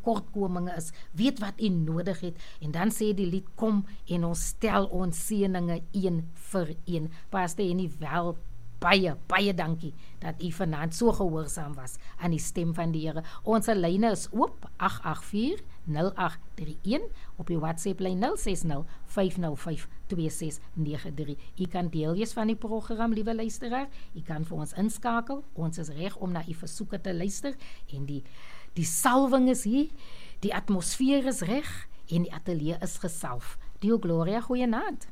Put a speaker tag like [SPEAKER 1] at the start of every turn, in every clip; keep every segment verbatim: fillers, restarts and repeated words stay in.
[SPEAKER 1] tekortkominge is, weet wat u nodig het, en dan sê die lied, kom en ons stel ons seëninge een vir een. Pastor Henny, wel baie, baie dankie dat u vanaand so gehoorsaam was aan die stem van die Here. Ons lyne is oop, agt agt vier nul agt drie een, op die WhatsApp lyn nul ses nul vyf nul vyf twee ses nege drie. U kan deel wees van die program, liewe luisteraar. U kan vir ons inskakel. Ons is reg om na u versoeke te luister, en die, die salwing is hier, die atmosfeer is reg, en die atelier is gesalf. Dio Gloria, goeienaand.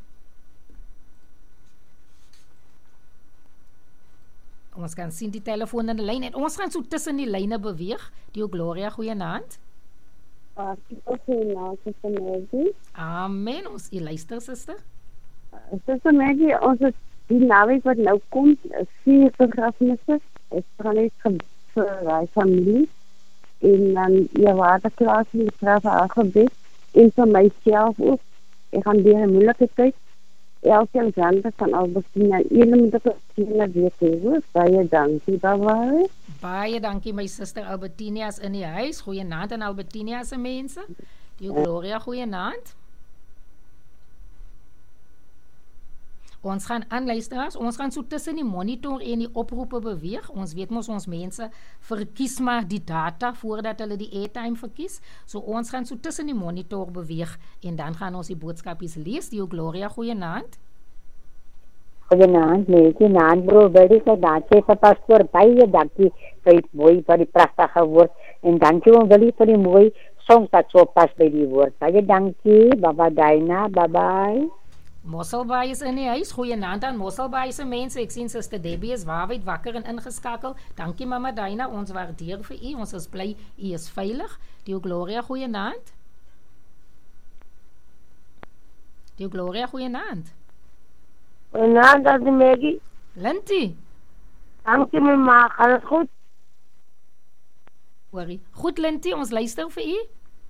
[SPEAKER 1] Ons kan sien die telefoon in die lyn, en ons gaan so tussen die lyne beweeg. Dio Gloria, goeienaand.
[SPEAKER 2] Goeienaand, Sister Maggie.
[SPEAKER 1] Amen, ons u luister, sister.
[SPEAKER 2] Sister Maggie, ons het die naweek wat nou kom, vier begrafnisse. Ek gaan net vir die familie, en dan je waterklaas in de straat aangebed, en vir myself ook. Ek gaan weer een moeilike tyd. Elke Alexander van Albertina, ene moet ek ook weet hê. Baie dankie, bye-bye.
[SPEAKER 1] Baie dankie, my sister Albertina is in die huis. Goeienaand aan Albertina se mense. Die Gloria, goeienaand. Ons gaan aanluisteraars, ons gaan so tussen die monitor en die oproepe beweeg. Ons weet mos ons mense verkies maar die data voordat hulle die airtime verkies. So ons gaan so tussen die monitor beweeg, en dan gaan ons die boodskapies lees. Die Gloria, goeienaand.
[SPEAKER 3] Goeienaand, nee, goeienaand bro, baie dankie vir pastoor, baie dankie vir die mooi, vir die pragtige woord, en dankie om wil vir die mooi songs wat so pas by die woord. Baie dankie, baba Daina, bye bye.
[SPEAKER 1] Mosselbaai is in die huis. Goeienaand aan Mosselbaai se mense. Ek sien Suster Debbie is waarheid wakker en ingeskakel. Dankie mama Daina, ons waardeer vir u. Ons is bly u is veilig. Die Gloria, goeienaand. Die Gloria, goeienaand.
[SPEAKER 2] Goeienaand, Tante Maggie.
[SPEAKER 1] Lintie.
[SPEAKER 2] Dankie my ma, gaan het goed?
[SPEAKER 1] Worry. Goed Lintie, ons luister vir u.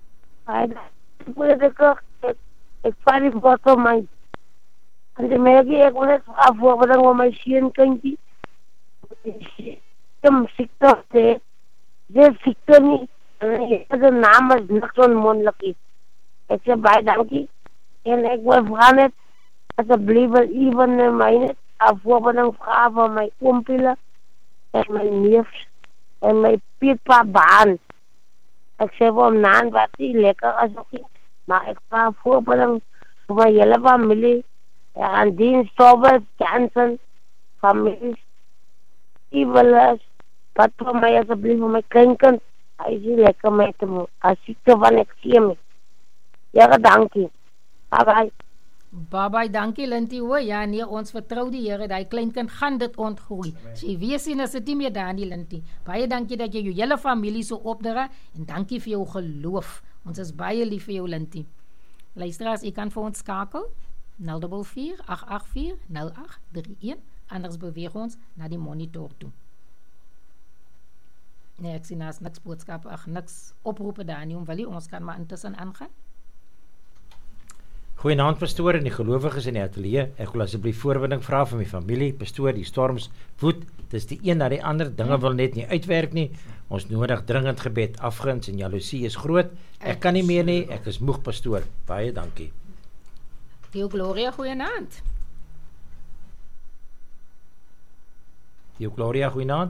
[SPEAKER 2] Ek ek ek vat die foto my. Tante Maggie, ek wil net afvoering van my seenkindjie. Kom siekte het. Ze siekte nie. De naam is niks onmondelijk is. Ek sê baie dankie. En ek wil vraag net, asseblief wil even my net afvoering vraag van my oompile en my neefs en my pietpa baan. Ek sê vir hom naan wat die lekker as ook nie. Maar ek vraag voorbereiding vir my hele familie. Ja, en die Sobert, Jansen, families, Ivelas, wat vir my asseblief vir my kleinkind, hy is nie lekker mee te moe, as siekte van ek sê my. Ja, dankie. Bye bye.
[SPEAKER 1] Bye bye, dankie Lintie hoor. Ja nee, ons vertrou die Here, die kleinkind gaan dit ontgroei. So jy weet sien as dit nie meer daar nie Lintie. Baie dankie dat jy jou hele familie so opdra, en dankie vir jou geloof. Ons is baie lief vir jou Lintie. Luisteraars, jy kan vir ons skakel nul vier vier agt agt vier nul agt drie een, anders beweeg ons na die monitor toe. Nee, ek sien as niks boodskap, ag niks oproepe daar nie, om wil jy, ons kan maar intussen aangaan.
[SPEAKER 4] Goeienaand pastoor en die gelowiges in die atelier. Ek wil asseblief voorwinding vra van my familie. Pastoor, die storms woed, dis die een na die ander, dinge wil net nie uitwerk nie. Ons nodig dringend gebed, afguns en jaloesie is groot. Ek kan nie meer nie, ek is moeg pastoor. Baie dankie.
[SPEAKER 1] Die Gloria, goeienaand.
[SPEAKER 4] Die Gloria, goeienaand.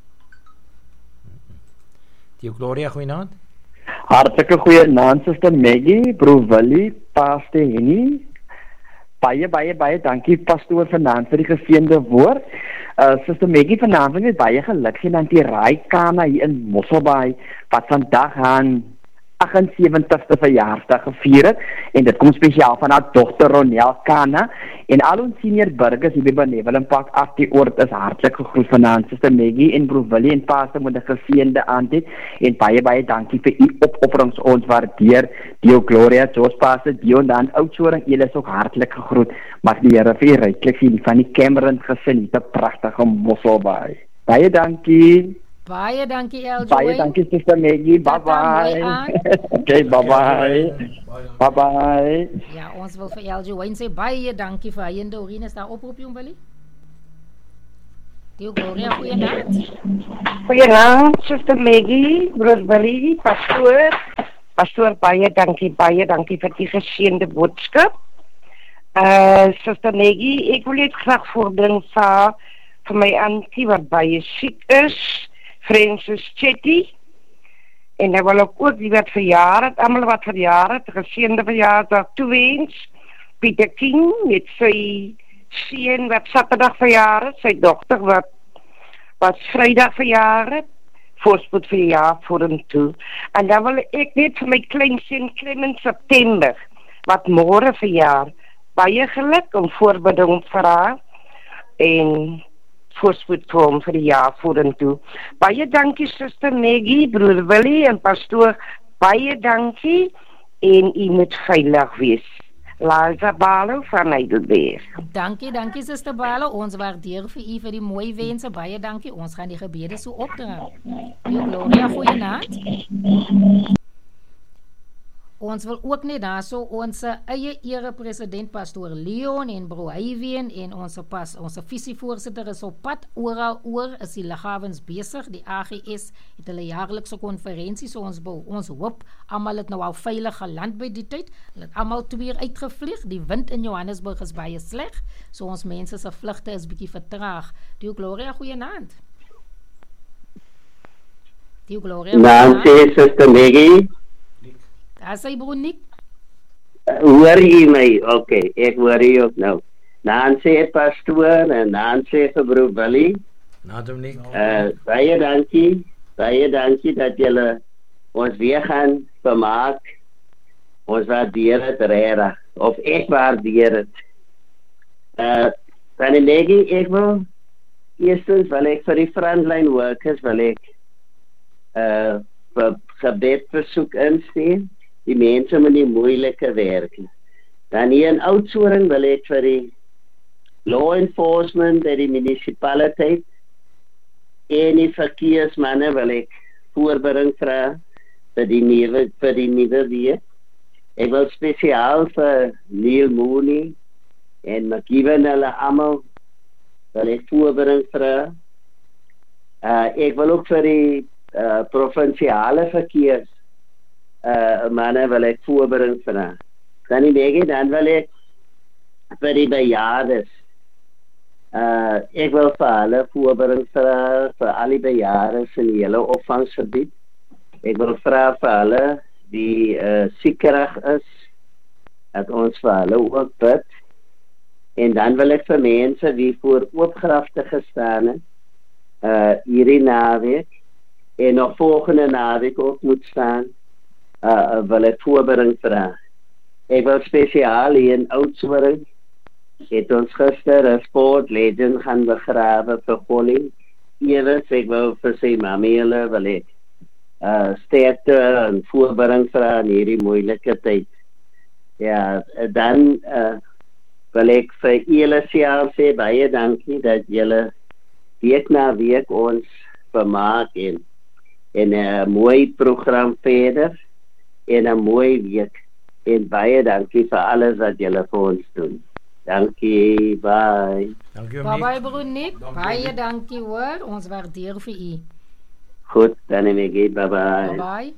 [SPEAKER 4] Die Gloria, goeienaand.
[SPEAKER 5] Hartlike goeienaand, Suster Maggie, broer Willie, Pastor Henny. Baie, baie, baie dankie, pastoor vanaand vir die geseënde woord. Uh, Suster Maggie, vanaand het baie geluk sien aan die Raaikana hier in Mosselbaai, wat vandag aan agt en sewentigste verjaarsdag gevier het, en dit kom spesiaal van haar dogter Ronel Kana, en al ons senior burgers hier by Benevolent Park af die oord is hartlik gegroet vanaand, Suster Maggie en broer Willie en Pastor met 'n geseënde aand het, en baie baie dankie vir u opofferings, ons waardeer. Dio Gloria, Jos Pastor, Dio en dan Oudtshoorn, julle is ook hartlik gegroet. Mag die Here vir u ryklik sien van die Cameron gesin, die pragtige Mosselbaai. Baie dankie.
[SPEAKER 1] Baie dankie L J.
[SPEAKER 5] Baie dankie Suster Maggie. Bye bye. Okay, bye bye. Bye bye.
[SPEAKER 1] Ja, ons wil vir L J sê baie dankie vir hy en Doreen is daar oproep jong Willie. Die Gloria, goeienaand.
[SPEAKER 2] Goeienaand, Suster Maggie, broer Willie, pastoor. Pastoor, baie dankie, baie dankie vir die geseënde boodskap. Uh, Suster Maggie, ek wil net graag voorbring vir, vir my auntie wat baie siek is, Francis Chetty. En ek wil ook ook die wat verjaar het, allemaal wat verjaar het, geseënde verjaardag toewens. Pieter King met sy seun wat Saterdag verjaar het, sy dogter wat, wat Vrydag verjaar het, voorspoed vir die jaar voor hem toe. En dan wil ek net vir my kleinseun Clement September, wat môre verjaar, baie geluk om voorbeding vir haar, en voorspoed vir hom vir die jaar voor hem toe. Baie dankie Suster Maggie, broer Willie en pastoor, baie dankie, en u moet veilig wees. Liza Balo van Heidelberg.
[SPEAKER 1] Dankie, dankie Suster Balo, ons waardeer vir u vir die mooi wense, baie dankie, ons gaan die gebede so opdra. Jo Gloria, goeienaand. Ons wil ook net daarso ons eie ere president pastoor Leon en Bro Hywen en ons pas ons visievoorsitter is op pad oral oor is die liggawens besig. Die A G S het hulle jaarlikse konferensie, so ons bou ons hoop almal het nou al veilig geland by die tyd. Hulle het almal twee uitgevlieg. Die wind in Johannesburg is baie sleg, so ons mense se vlugte is bietjie vertraag. Die Gloria, goeienaand. Die Gloria.
[SPEAKER 6] Dankie Suster Maggie.
[SPEAKER 1] As hy broer Nick.
[SPEAKER 6] Hoor jy my? Oké, okay, ek hoor jy ook nou. Nancy pastoor en Nancy vir broer Willie.
[SPEAKER 4] Naam Nick.
[SPEAKER 6] Uh, baie dankie, baie dankie dat julle ons weer gaan vermaak. Ons waardeer het regtig, of ek waardeer het. Uh, Tannie Maggie, ek wil eerstens wil ek vir die frontline workers wil ek uh, vir gebed versoek insteen. Die mense met die moeilike werk. Dan hier in Oudtshoorn wil ek vir die law enforcement by die municipaliteit en die verkeersmanne wil ek voorbring vra vir die nuwe vir die nuwe week. Ek wil spesiaal vir Neil Mooney en McGiven hulle almal wil ek voorbring vra. Uh, ek wil ook vir die uh, provinsiale verkeers Uh, manne wil ek voorbring vir haar. Dan die Maggie, dan wil ek vir die bejaardes. Uh, ek wil vir hulle voorbring vir haar, vir al die bejaardes in die hele opvangsgebied. Ek wil vra vir hulle die uh, siekerig is, dat ons vir hulle ook bid. En dan wil ek vir mense die voor oopgrafte gestaan het, uh, hierdie naweek, en nog volgende naweek ook moet staan, Uh, wil ek voorbring vir haar. Ek wil spesiaal hier in Oudtshoorn het ons gister 'n sport legend gaan begrawe vir Colin. Eers ek wil vir sy mamie hulle wil ek uh, sterkte en voorbring vir haar in hierdie moeilike tyd. Ja, dan uh, wil ek vir julle sê baie dankie dat julle week na week ons vermaak en 'n uh, mooi program verder. En 'n mooi week en baie dankie vir alles wat julle vir ons doen. Dankie, bye.
[SPEAKER 4] Dankie
[SPEAKER 1] Bye bye broer Nick, baie dankie hoor, ons waardeer vir u.
[SPEAKER 6] Goed, dan neem ek bye bye.
[SPEAKER 1] Bye bye.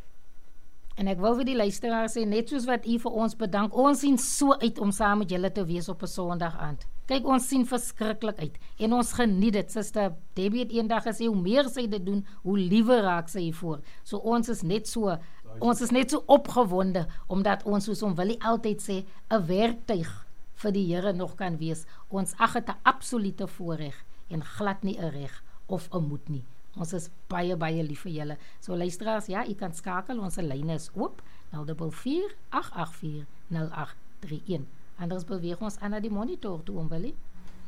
[SPEAKER 1] En ek wil vir die luisteraars sê, net soos wat u vir ons bedank, ons sien so uit om saam met julle te wees op 'n Sondag aand. Kyk, ons sien verskriklik uit en ons geniet dit. Suster Debbie het eendag gesê, hoe meer sy dit doen, hoe liewer raak sy voor. So ons is net so Ons is net so opgewonde, omdat ons, soos om Willie altyd sê, 'n werktuig vir die Here nog kan wees. Ons ag dit 'n absolute voorreg en glad nie 'n reg of 'n moet nie. Ons is baie, baie lief vir julle. So luisteraars, ja, u kan skakel, ons lyne is oop, nul vier vier, agt agt vier, nul agt drie een. Anders beweeg ons aan na die monitor toe, om Willie.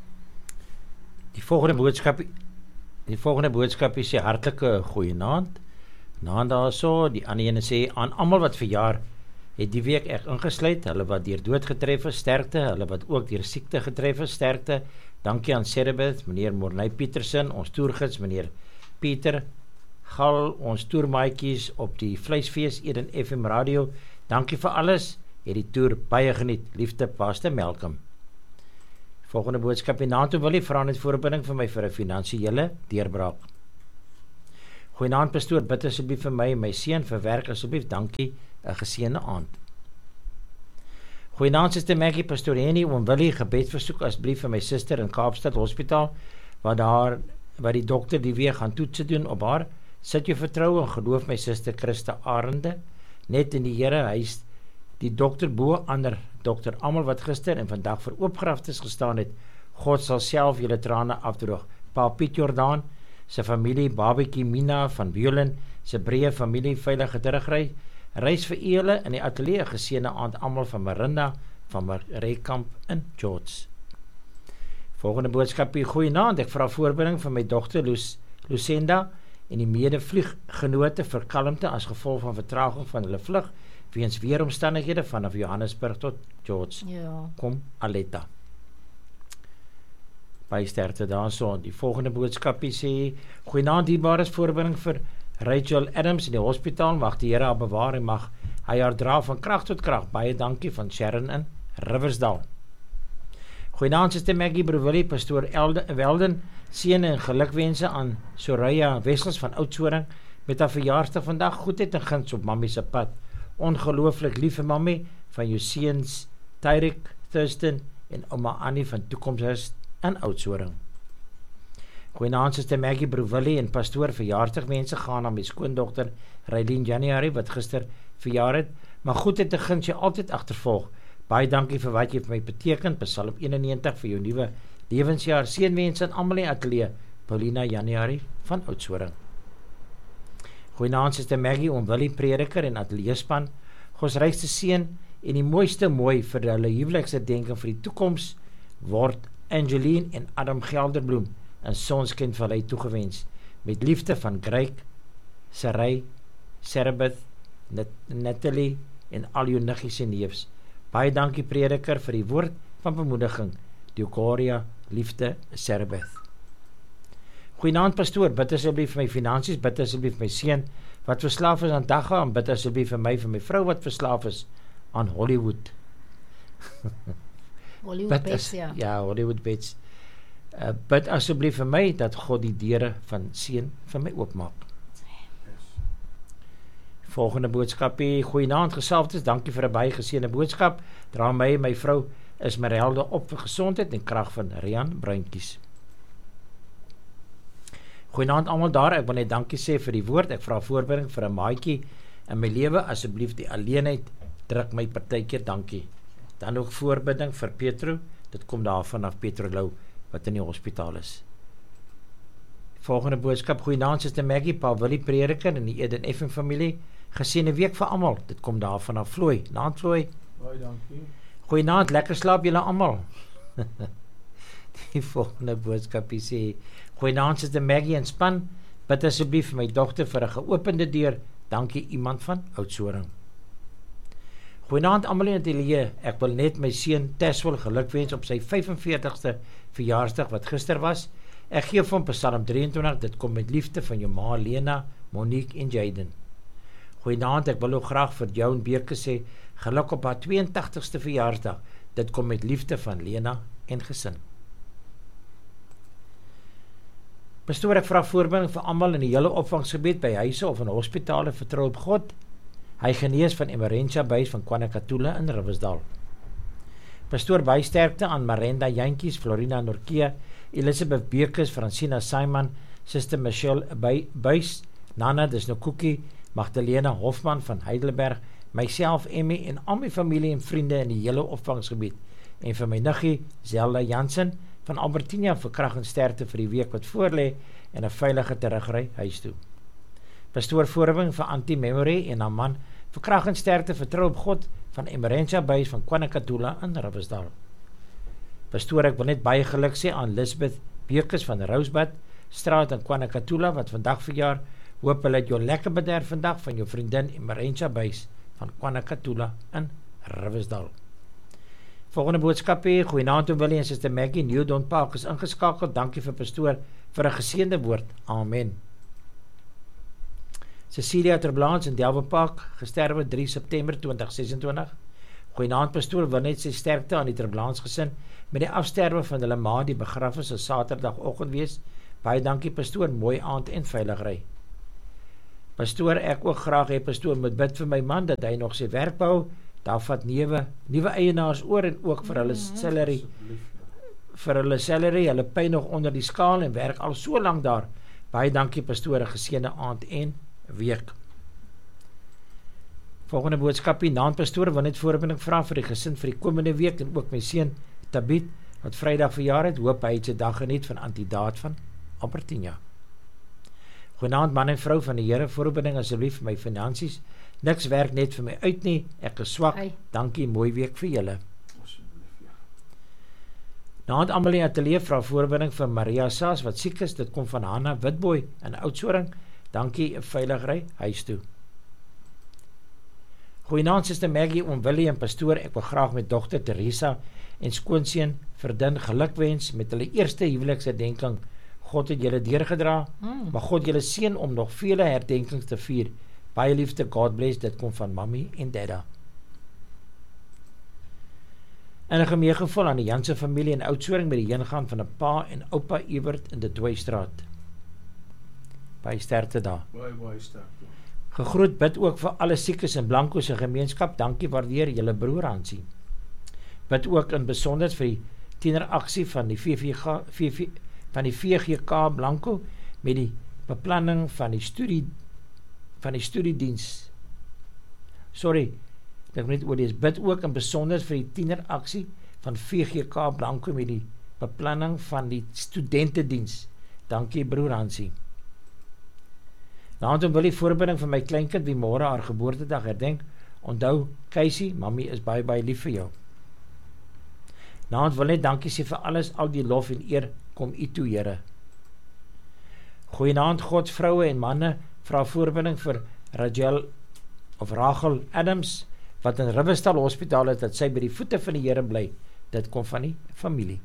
[SPEAKER 4] Die volgende boodskap, die volgende boodskap is 'n hartlike goeienaand. Naand daarso, die ander ene sê, aan almal wat verjaar, het die week echt ingesluit, hulle wat deur dood getref is, sterkte, hulle wat ook deur siekte getref is, sterkte. Dankie aan Cerebeth, meneer Morney Petersen, ons toergids, meneer Pieter Gal, ons toermaatjies op die vleisfees Eden F M radio. Dankie vir alles, het die toer baie geniet. Liefde, Pastor Malcolm. Volgende boodskap, en naam toe wil ek vra net voorbinding vir my vir 'n finansiële deurbraak. Goeienaand pastoor, bid asseblief vir my en my seun vir werk asseblief. Dankie, 'n geseënde aand. Goeienaand Suster Maggie, pastoor Henny, oom Willie, gebedsversoek asseblief vir my suster in Kaapstad Hospitaal, waar daar waar die dokter die weer gaan toetse doen op haar. Sit jou vertroue en geloof my suster Christa Arende, net in die Here, hy is die dokter bo ander dokter, almal wat gister en vandag vir oopgraftes gestaan het. God sal self julle trane afdroog. Pa Piet Jordaan, sy familie, Babetjie Mina van Wieland, sy breë familie, veilige terugry, reis vir julle in die ateljee, geseënde aand almal van Marinda, van Marekamp in George. Volgende boodskap hier, goeienaand, ek vra voorbereiding van my dogter Luc Lucenda en die medevlieggenote vir kalmte as gevolg van vertraging van hulle vlug, weens weeromstandighede vanaf Johannesburg tot George.
[SPEAKER 1] Ja.
[SPEAKER 4] Kom Aletta. By sterkte daarso. Die volgende boodskapie sê, goeienaand, dierbare voorbereiding vir Rachel Adams in die hospitaal, mag die Here haar bewaar en mag hy haar dra van krag tot krag. Baie dankie van Sharon in Riversdal. Goeienaand Suster Maggie, broer Willie, pastoor Welden, seën en gelukwense aan Soraya Wessels van Oudtshoorn met haar verjaarsdag vandag, goedheid en guns op mammie se pad. Ongelooflik lief vir mammie, van jou seuns Tyrik, Thurston en ouma Annie van Toekomshuis in Oudtshoorn. Goeienaand Suster Maggie, broer Willie en pastoor verjaarsdagwense gaan aan my skoondogter Raylene January wat gister verjaar het, maar goedheid en guns jy altyd agtervolg. Baie dankie vir wat jy vir my beteken, Psalm eenennegentig vir jou nuwe lewensjaar, seënwense aan almal in die ateljee, Paulina January van Oudtshoorn. Goeienaand Suster Maggie, oom Willie prediker en ateljeespan, Gods rykste seën en die mooiste mooi vir hulle huweliksherdenking vir die toekoms word Angeline en Adam Gelderbloem in Sonskindvallei toegewens, met liefde van Greg, Sarai, Serbeth, Nat Natalie en al jou niggies en neefs. Baie dankie prediker vir die woord van bemoediging, Diokoria, liefde, Serbeth. Goeienaand pastoor, bid asseblief vir my finansies, bid asseblief vir my seun wat verslaaf is aan dagga, en bid asseblief vir my vir my vrou wat verslaaf is aan Hollywood.
[SPEAKER 1] Hollywood Bets, ja.
[SPEAKER 4] Ja, Hollywood Bets. Uh, bid asseblief vir my dat God die deure van seën vir my oopmaak. Volgende boodskapie, goeienaand geselfdes, dankie vir 'n baie geseënde boodskap. Dra my en my vrou is Merelde op vir gesondheid en krag van Rian Bruintjies. Goeienaand almal daar, ek wil net dankie sê vir die woord. Ek vra voorbereiding vir 'n maatjie in my lewe, asseblief die alleenheid druk my partykeer, dankie. Dan ook voorbidding vir Petro, dit kom daar vanaf Petro Lou wat in die hospitaal is. Volgende boodskap, goeienaand Suster Maggie, Pa Willie prediker in die Eden Effing familie, geseënde week vir almal, dit kom daar vanaf Vlooi, naand Vlooi.
[SPEAKER 7] Baie dankie.
[SPEAKER 4] Goeienaand, lekker slaap julle almal. Die volgende boodskapie sê, goeienaand Suster Maggie en span, bid asseblief vir my dogter vir 'n geopende deur, dankie iemand van Oudtshoorn. Goeienaand almal in die ateljee, ek wil net my seun Teswil gelukwens op sy vyf en veertigste verjaarsdag wat gister was. Ek gee van Psalm drie en twintig, dit kom met liefde van jou ma Lena, Monique en Jaden. Goeienaand, ek wil ook graag vir Joan Beerke sê, geluk op haar twee en tagtigste verjaarsdag, dit kom met liefde van Lena en gesin. Pastoor, ek vra voorbereiding vir almal in die hele opvangsgebied by huise of in hospitale, vertrou op God. Hy genees van Emerentia Buys van Kwanakatula in Riversdal. Pastoor, baie sterkte aan Marenda Jantjies, Florina Norkia, Elizabeth Beekes, Francina Simon, Sister Michelle Buys, Nana Desnokuki, Magdalena Hofman van Heidelberg, myself, Emmy en al my familie en vriende in die hele opvangsgebied, en vir my niggie Zelda Jansen van Albertina vir krag en sterkte vir die week wat voorlê en 'n veilige terugry huis toe. Pastoor, voorbereiding vir Anti-Memory en haar man vir krag en sterkte, vertrou op God van Emerentia Buys van Kwanakatula in Riversdal. Pastoor, ek wil net baie geluk sê aan Lisbeth Beekes van Rosebud straat in Kwanakatula wat vandag verjaar. Hoop hulle het jou lekker bederf vandag van jou vriendin Emerentia Buys van Kwanakatula in Riversdal. Volgende boodskap hier, goeienaand oom Willie en Suster Maggie, Newdon Park is ingeskakel, dankie vir pastoor vir 'n geseënde woord, amen. Cecilia Terblanche in Delvin Park, gesterwe drie September twintig sesentwintig. Goeienaand pastoor, wil net sy sterkte aan die Terblanche gesin met die afsterwe van hulle ma, die begrafnis sal Saterdagoggend wees. Baie dankie pastoor, mooi aand en veilig ry. Pastoor, ek ook graag hê pastoor moet bid vir my man dat hy nog sy werk behou. Daar vat nuwe nuwe eienaars oor en ook vir hulle salary vir hulle salary, hulle pyn nog onder die skaal en werk al so lank daar. Baie dankie pastoor, 'n geseënde aand en week. Volgende boodskapie, naam pastoor, wil net voorbinding vra vir die gesin vir die komende week en ook my seun Tabit wat Vrydag verjaar het, hoop hy het sy dag geniet van Antidaat van Albertina. Goeienaand man en vrou van die Here, voorbinding asseblief vir my finansies. Niks werk net vir my uit nie, ek is swak. Hey. Dankie, mooi week vir julle. Naand almal in ateljee vra voorbinding vir Maria Saas wat siek is, dit kom van Hanna Witboy in Oudtshoorn. Dankie, 'n veilige ry huis toe. Goeienaand Suster Maggie, oom Willie en pastoor, ek wil graag met dogter Teresa en skoonseun Verdun gelukwens met hulle eerste huweliksherdenking. God het julle deurgedra, mm. maar God julle seën om nog vele herdenkings te vier. Baie liefde, God bless, dit kom van Mammy en Dadda. En 'n gemeegevoel aan die Janse familie in Oudtshoorn met die heengaan van 'n pa en oupa Ewert in die Dwysstraat. Baie sterkte daar.
[SPEAKER 7] Baie baie sterkte.
[SPEAKER 4] Gegroet bid ook vir alle siekes in Blanco se gemeenskap. Dankie, waardeer julle broer Hansie. Bid ook in besonder vir die tieneraksie van die V V K, V V, van die V G K Blanco met die beplanning van die studie van die studiediens. Sorry, ek net oor dis bid ook in besonder vir die tieneraksie van V G K Blanco met die beplanning van die studentediens. Dankie broer Hansie. Naand om wil die voorbinding van my kleinkind wie môre haar geboortedag herdenk. Onthou, Casey, Mammy is baie baie lief vir jou. Naand wil net dankie sê vir alles, al die lof en eer kom u toe, Here. Goeienaand God, vroue en manne, vra voorbinding vir Rachel of Rachel Adams wat in Riverstal Hospitaal het, dat sy by die voete van die Here bly. Dit kom van die familie.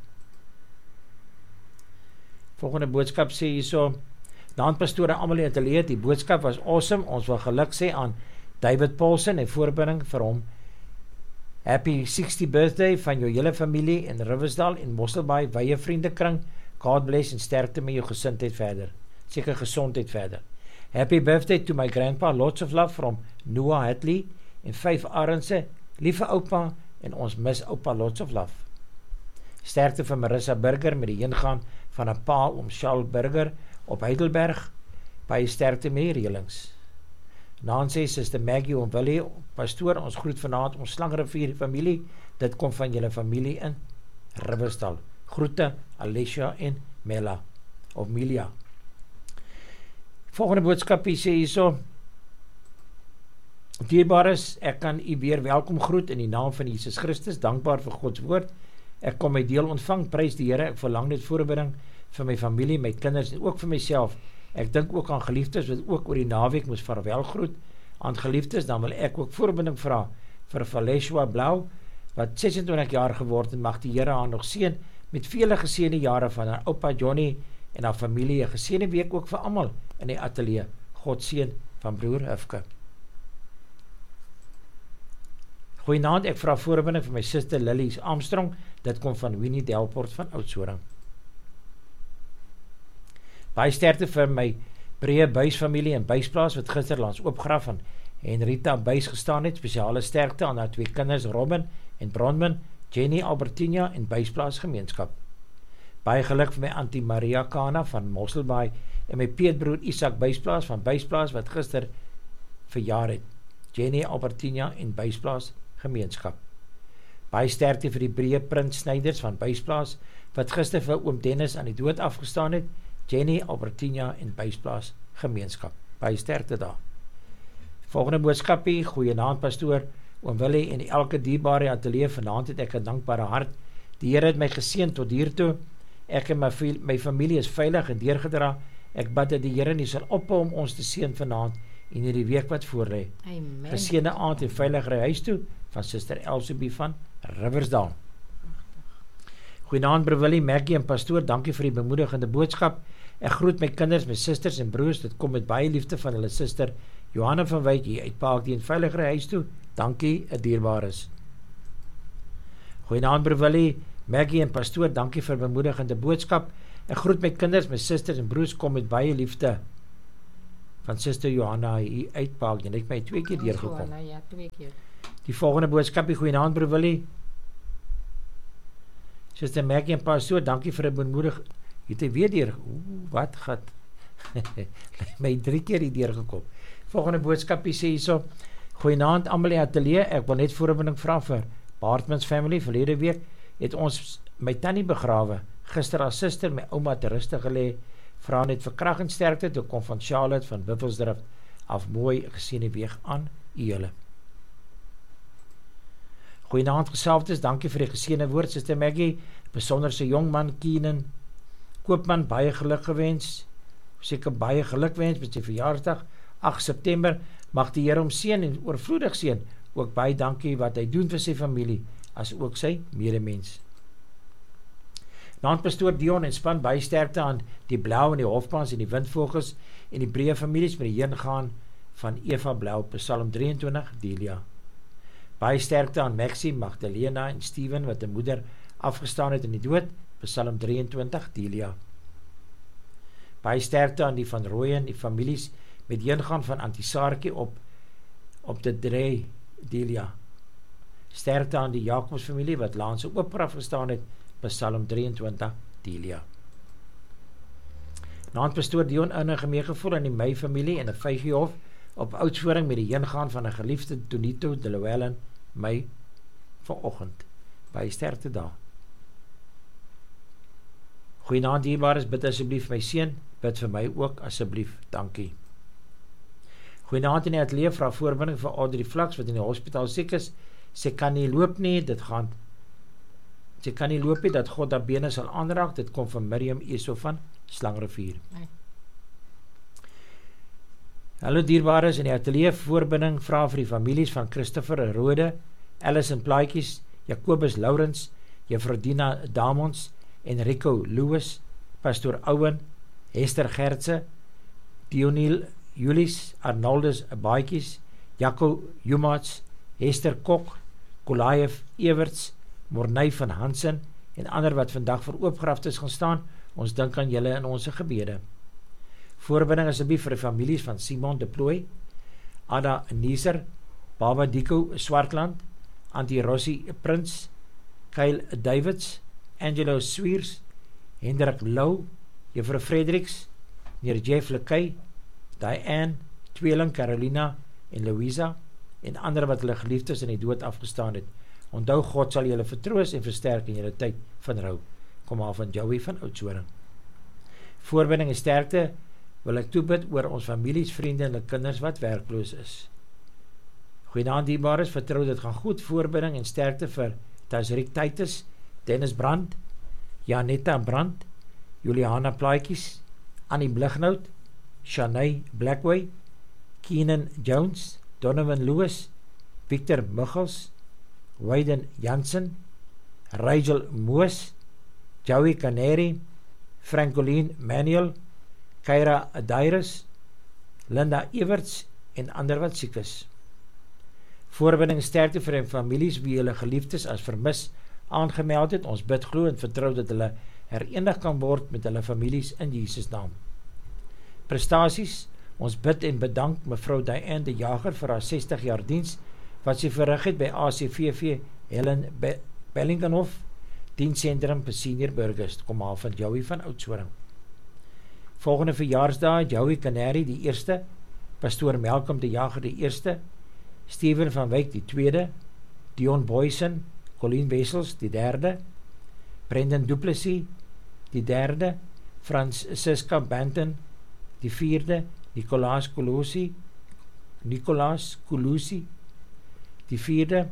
[SPEAKER 4] Volgende boodskap sê hierso, Naand pastore almal in ateljee, die boodskap was awesome. Ons wil geluk sê aan David Paulsen en voorbinding vir hom. Happy sixtieth birthday van jou hele familie in Riversdal en Mosselbaai, wye vriendekring. God bless en sterkte met jou gesindheid verder. Seker gesondheid verder. Happy birthday to my grandpa, lots of love from Noah Hadley en vyf Arendse, liewe oupa en ons mis oupa, lots of love. Sterkte vir Marissa Burger met die heengaan van 'n pa om Charles Burger op Heidelberg, baie sterkte met die reëlings. Nancy, Suster Maggie en Willie, pastoor, ons groet vanaand ons Slangrivier familie, dit kom van julle familie in Riverstal. Groete, Alicia en Mela, of Melia. Volgende boodskapie sê hierso, dierbares, ek kan u weer welkom groet in die naam van Jesus Christus, dankbaar vir Gods woord. Ek kom my deel ontvang, prys die Here, ek verlang net voorbinding vir my familie, my kinders en ook vir myself. Ek dink ook aan geliefdes wat ook oor die naweek moes vaarwel groet. Aan geliefdes, dan wil ek ook voorbinding vra vir Valeshua Blau, wat ses en twintig jaar geword en mag die Here haar nog seën met vele geseënde jare van haar oupa Johnny en haar familie. 'n Geseënde week ook vir almal in die ateljee. God seën van broer Hufke. Goeienaand, ek vra voorbinding vir my suster Lilies Armstrong. Dit kom van Winnie Delport van Oudtshoorn. Baie sterkte vir my Breë Buys familie in Buysplaas wat gister langs oopgraf van Henrita Buys gestaan het. Spesiale sterkte aan haar twee kinders Robin en Bronman, Jenny Albertina en Buysplaas gemeenskap. Baie geluk vir my Auntie Maria Kana van Mosselbaai en my peetbroer Isak Buysplaas van Buysplaas wat gister verjaar het. Jenny Albertina en Buysplaas gemeenskap. Baie sterkte vir die Breë Prins Snyders van Buysplaas wat gister vir oom Dennis aan die dood afgestaan het. Jenny Albertina en Buysplaas gemeenskap. Baie sterkte daar. Volgende boodskapie, goeienaand pastoor, oom Willie en elke dierbare ateljee. Vanaand het ek 'n dankbare hart. Die Here het my geseën tot hiertoe. Ek en my, my familie is veilig en deurgedra. Ek bid dat die Here nie sal ophou om ons te seën vanaand en hierdie week wat voorlê.
[SPEAKER 1] Amen.
[SPEAKER 4] Geseënde aand en veilig ry huis toe van Suster Elsabie van Riversdal. Goeienaand broer Willie, Maggie en pastoor, dankie vir die bemoedigende boodskap. Ek groet my kinders, my susters en broers, dit kom met baie liefde van hulle suster Johanna van Wyk hier uit Paakdie en veilig ry huis toe. Dankie, 'n dierbares. Goeienaand broer Willie, Maggie en pastoor, dankie vir bemoedigende boodskap. Ek groet my kinders, my susters en broers, kom met baie liefde van Suster Johanna hier uitpaak. Jy het my twee keer deurgekom.
[SPEAKER 1] Johanna, ja, twee keer.
[SPEAKER 4] Die volgende boodskapie, goeienaand broer Willie. Suster Maggie en pastoor, dankie vir 'n bemoedig. Jy het weer deur. Oeh, wat gat. my drie keer hier deurgekom. Volgende boodskapie sê hierso: goeienaand almal in die ateljee. Ek wil net voorbinding vra vir Baartmans family. Verlede week het ons my tannie begrawe. Gister haar suster, my ouma te rustig gelê. Vra net vir krag en sterkte toe kom van Charlotte van Wiffelsdrift af. Mooi geseënde week aan u julle. Goeienaand geselfdes, dankie vir die geseënde woord, Suster Maggie. Besonder se jong man Keenan Koopman, baie geluk gewens. Seker baie geluk wens met sy verjaarsdag agt September. Mag die Here hom seën en oorvloedig seën. Ook baie dankie wat hy doen vir sy familie, as ook sy medemens. Naand pastoor Dion en span baie sterkte aan die Blou en die Hofpans en die Windvogels en die breë families met die heengaan van Eva Blou, Psalm drieëntwintig, Delia. Baie sterkte aan Maxie, Magdalena en Steven wat 'n moeder afgestaan het in die dood, Psalm drieëntwintig, Delia. Baie sterkte aan die van Rooyen, die families met die heengaan van Antisaartjie op op die Drey, Delia. Sterkte aan die Jacobs familie wat laanse oop afgestaan het, Psalm drieëntwintig, Delia. Naand pastoor Dion innige meegevoel aan die my familie en 'n vyfjiehof op Oudtshoorn met die heengaan van 'n geliefde Tonito de Llewellyn my vanoggend. Baie sterkte daar. Goeienaand dierbares, bid asseblief my seun, bid vir my ook asseblief, dankie. Goeienaand in die ateljee, vra voorbinding vir Audrey Flaks wat in die hospitaal siek is. Sy kan nie loop nie, dit gaan sy kan nie loop nie, dat God haar bene sal aanraak. Dit kom van Miriam Eso van Slangrivier. Nee. Hallo dierbares in die ateljee, voorbinding vra vir die families van Christopher Rode, Alison Plaatjies, Jacobus Laurens, Juffrou Dina Damons, Enrico Lewis, Pastoor Owen, Hester Gertse, Dioniel Julies, Arnoldus Baatjies, Jaco Jumats, Hester Kok, Kolaev Everts, Morney van Hansen en ander wat vandag vir oopgraftes gaan staan. Ons dink aan julle in ons gebede. Voorbinding asseblief vir die families van Simon de Plooi, Ada Nieser, Baba Diko Swartland, Antie Rossi Prins, Kyle Davids, Angelo Swiers, Hendrik Lou, Juffrou Fredericks, meneer Jeff Lekay, Diane, tweeling Carolina en Louisa en ander wat hulle geliefdes in die dood afgestaan het. Onthou, God sal julle vertroos en versterk in julle tyd van rou. Kom maar van Joey van Oudtshoorn. Voorbinding en sterkte wil ek toebid oor ons families, vriende en kinders wat werkloos is. Goeienaand dierbares, vertrou dit gaan goed. Voorbinding en sterkte vir Tasrik Titus, Dennis Brand, Janetta Brand, Juliana Plaatjies, Annie Blignout, Shanae Blackway, Keenan Jones, Donovan Lewis, Victor Michels, Wyden Jansen, Rachel Moos, Joey Canary, Francoline Manuel, Kyra Adairis, Linda Everts en ander wat siek is. Voorbinding sterkte vir die families wie hulle geliefdes as vermis aangemeld het. Ons bid glo en vertrou dat hulle herenig kan word met hulle families in Jesus naam. Prestasies, ons bid en bedank mevrou Diane de Jager vir haar sestig jaar diens wat sy verrig het by A C V V Helen Be Bellingtonhof Diensentrum vir senior burgers. Kom maar van Joey van Oudtshoorn. Volgende verjaarsdag, Joey Canary die eerste, Pastoor Malcolm de Jager die eerste, Steven van Wyk die tweede, Dion Boysen, Colleen Wessels die derde, Brendan Duplessis die derde, Francisca Banton die vierde, Nicolaas Colosi, Nicolaas Colosi die vierde,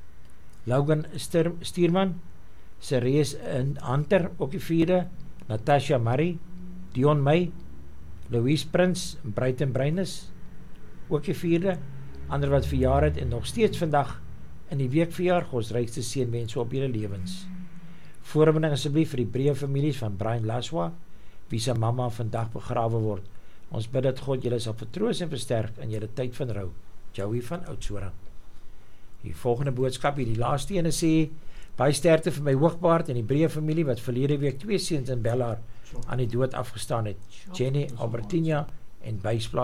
[SPEAKER 4] Logan Stuurman, Ceres Hunter ook die vierde, Natasha Murray, Dion May, Louise Prins, Bruiten Bruinus ook die vierde, ander wat verjaar het en nog steeds vandag in die week verjaar, Gods rykste seënwense op julle lewens. Voorbinding asseblief vir die breë families van Brian Laswa, wie sy mamma vandag begrawe word. Ons bid dat God julle sal vertroos en versterk in julle tyd van rou. Joey van Oudtshoorn. Die volgende boodskap hier, die laaste ene sê, baie sterkte vir my hoogbaard en die breë familie wat verlede week twee seuns in Bellaar aan die dood afgestaan het. Jenny Albertina en Bysplaas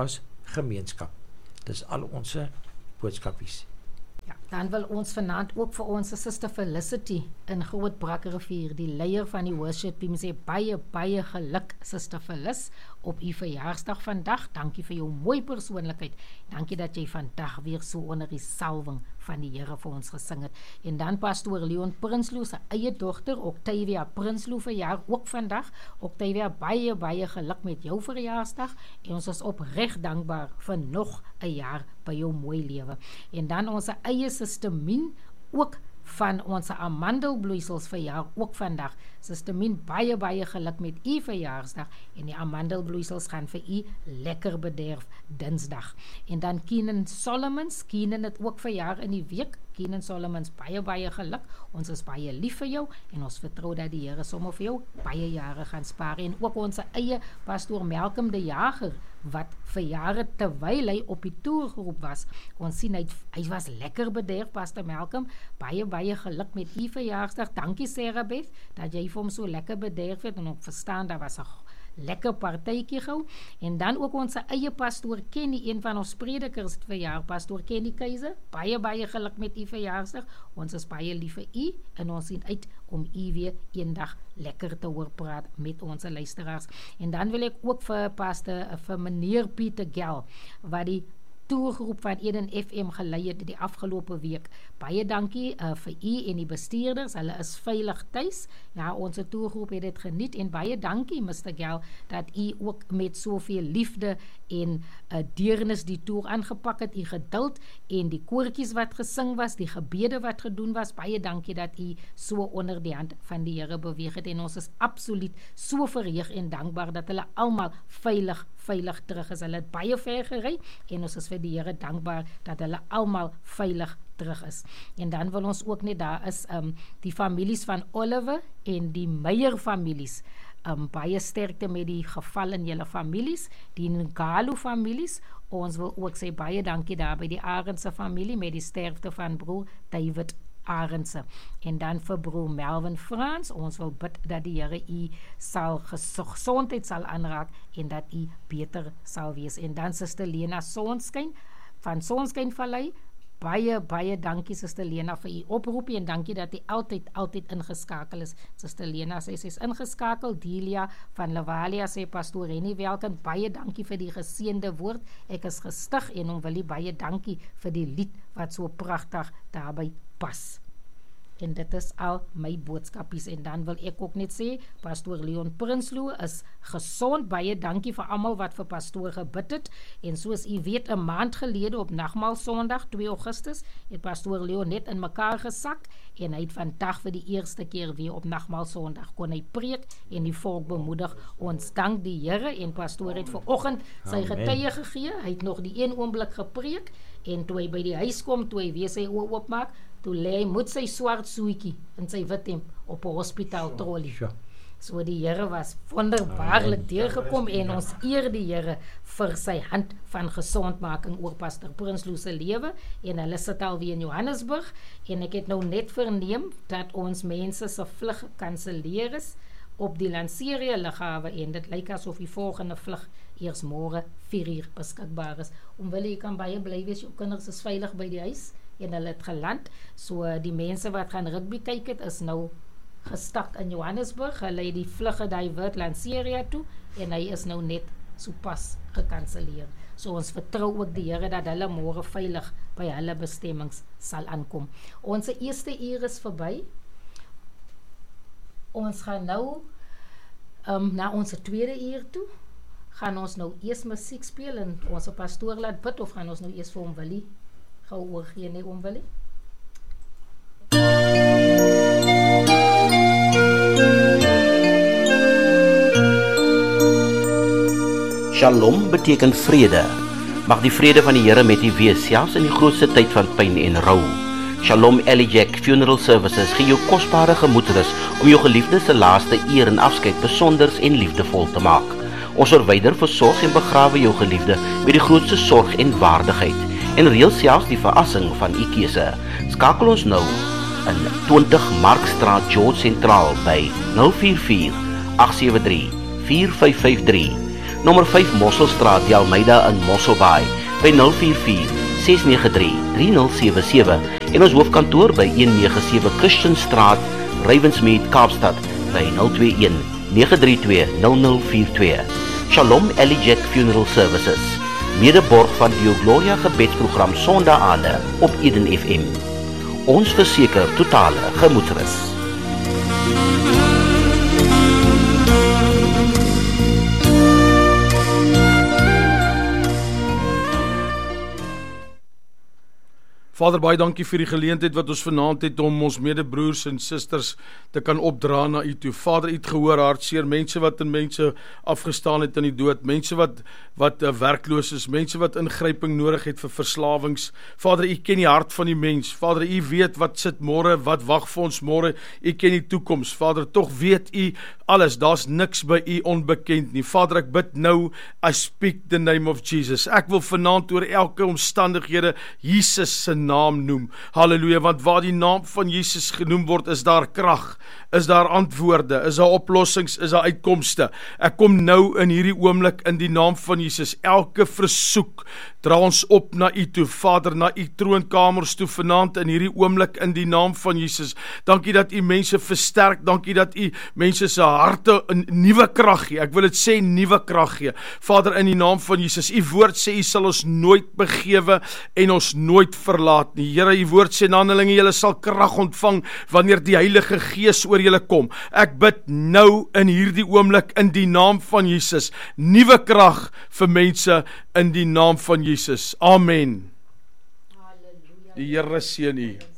[SPEAKER 4] gemeenskap. Dis al ons boodskapies.
[SPEAKER 1] Ja, dan wil ons vanaand ook vir ons Suster Felicity in Groot Brakrivier, die leier van die worship team, sê baie, baie geluk, Suster Felis, op u verjaarsdag vandag. Dankie vir jou mooi persoonlikheid. Dankie dat jy vandag weer so onder die salwing van die Here vir ons gesing het. En dan pastoor Leon Prinsloo se eie dogter, Octavia Prinsloo, verjaar ook vandag. Octavia, baie, baie geluk met jou verjaarsdag. En ons is opreg dankbaar vir nog 'n jaar by jou mooi lewe. En dan ons eie Suster Mien, ook van ons amandelbloeisels verjaar ook vandag. Suster Mien, baie, baie geluk met u verjaarsdag en die amandelbloeisels gaan vir u lekker bederf Dinsdag. En dan Keenan Solomons, Keenan het ook verjaar in die week. Keenan Solomons, baie, baie geluk. Ons is baie lief vir jou en ons vertrou dat die Here sommer vir jou baie jare gaan spaar. En ook ons eie pastoor Malcolm de Jager, wat vir jare terwyl hy op die toergroep was. Ons sien hy, hy was lekker bederf, Pastor Malcolm. Baie, baie geluk met u verjaarsdag. Dankie Sarah Beth, dat jy vir hom so lekker bederf het en ook verstaan, daar was 'n lekker partytjie gehou. En dan ook ons eie pastoor Kenny, een van ons predikers het verjaar, pastoor Kenny Keiser. Baie, baie geluk met u verjaarsdag. Ons is baie lief vir u en ons sien uit om u weer eendag lekker te hoor praat met ons luisteraars. En dan wil ek ook vir pastor, vir meneer Pieter Gel, wat die toergroep van Eden F M gelei het die afgelope week. Baie dankie uh, vir u en die bestuurders, hulle is veilig tuis. Ja, ons toergroep het dit geniet en baie dankie mister Gel, dat u ook met soveel liefde en uh, deernis die toer aangepak het, u geduld en die koortjies wat gesing was, die gebede wat gedoen was. Baie dankie dat u so onder die hand van die Here beweeg het en ons is absoluut so verheug en dankbaar dat hulle almal veilig veilig terug is. Hulle het baie ver gery en ons is vir die Here dankbaar dat hulle almal veilig terug is. En dan wil ons ook net, daar is um, die families van Oliver en die Meyer families, um, baie sterkte met die geval in julle families, die Ngalo families. Ons wil ook sê baie dankie daar by die Arendse familie met die sterfte van broer David Arendse. En dan vir broer Melvin Frans, ons wil bid dat die Here u sal gesondheid sal aanraak en dat u beter sal wees. En dan Suster Lena Sonskyn van Sonskyn Vallei, baie, baie dankie Suster Lena vir u oproepie en dankie dat u altyd, altyd ingeskakel is. Suster Lena sê, sy is ingeskakel. Delia van Lavalia sê, pastoor Rennie Welken, baie dankie vir die geseënde woord. Ek is gestig en hom wil u baie dankie vir die lied wat so pragtig daarby pas. En dit is al my boodskapies. En dan wil ek ook net sê, pastoor Leon Prinsloo is gesond. Baie dankie vir almal wat vir pastoor gebid het. En soos u weet, 'n maand gelede op Nagmaal Sondag, twee Augustus, het pastoor Leon net in mekaar gesak en hy het vandag vir die eerste keer weer op Nagmaal Sondag kon hy preek en die volk bemoedig. Ons dank die Here en pastoor het vanoggend sy getuie gegee. Hy het nog die een oomblik gepreek en toe hy by die huis kom, toe hy weer sy oë oopmaak, toe lê hy met sy swart soetjie in sy wit hemp op 'n hospitaal trolley. So die Here was wonderbaarlik deurgekom en ons eer die Here vir sy hand van gesondmaking oor pastoor Prinsloo se lewe en hulle sit alweer in Johannesburg en ek het nou net verneem dat ons mense se vlug gekanselleer is op die Lanseria lughawe en dit lyk asof die volgende vlug eers môre vier uur beskikbaar is. Omwille jy kan baie bly wees, jou kinders is veilig by die huis en hulle het geland, so die mense wat gaan rugby kyk het, is nou gestak in Johannesburg. Hulle het die vlugge divert Lanseria toe en hy is nou net so pas gekanselleer. So ons vertrou ook die Here dat hulle môre veilig by hulle bestemmings sal aankom. Ons eerste uur is verby. Ons gaan nou um, na ons tweede uur toe, gaan ons nou eers musiek speel en ons pastoor laat bid, of gaan ons nou eers vir hom Willie gou oorgee, nee oom Willie?
[SPEAKER 7] Shalom beteken vrede. Mag die vrede van die Here met u wees, selfs in die grootste tyd van pyn en rou. Shalom Elijah Funeral Services gee jou kosbare gemoedsrus om jou geliefdes se laaste eer en afskeid besonders en liefdevol te maak. Ons verwyder, versorg en begrawe jou geliefde met die grootste sorg en waardigheid en reël selfs die verassing van u keuse. Skakel ons nou in twintig Markstraat George Sentraal by nul vier vier agt sewe drie vier vyf vyf drie. nommer vyf Mosselstraat, die Almeida in Mosselbaai, by nul vier vier, ses nege drie, drie nul sewe sewe en ons hoofkantoor by een nege sewe Christianstraat, Ravensmead, Kaapstad, by nul twee een, nege drie twee, nul nul vier twee. Shalom Elijek Funeral Services, medeborg van die Gloria gebedsprogram Sondaande op Eden F M. Ons verseker totale gemoedsrus.
[SPEAKER 8] Vader, baie dankie vir die geleentheid wat ons vanaand het om ons medebroers en susters te kan opdra na U toe. Vader, U het gehoor hartseer, mense wat in mense afgestaan het in die dood, mense wat wat uh, werkloos is, mense wat ingryping nodig het vir verslawings. Vader, U ken die hart van die mens. Vader, U weet wat sit môre, wat wag vir ons môre. U ken die toekoms. Vader, tog weet U alles. Daar's niks by U onbekend nie. Vader, ek bid nou, I speak the name of Jesus. Ek wil vanaand oor elke omstandighede Jesus se naam noem. Halleluja, want waar die naam van Jesus genoem word, is daar krag, is daar antwoorde, is daar oplossings, is daar uitkomste. Ek kom nou in hierdie oomblik in die naam van Jesus. Elke versoek dra ons op na U toe, Vader, na U troonkamers toe vanaand in hierdie oomblik in die naam van Jesus. Dankie dat U mense versterk, dankie dat U mense se harte 'n nuwe krag gee. Ek wil dit sê, nuwe krag gee. Vader, in die naam van Jesus, U woord sê U sal ons nooit begewe en ons nooit verlaat nie. Here, U woord sê in Handelinge, julle sal krag ontvang wanneer die Heilige Gees oor julle kom. Ek bid nou in hierdie oomblik in die naam van Jesus, nuwe krag vir mense in die naam van Jesus. Amen. Die Here seën U.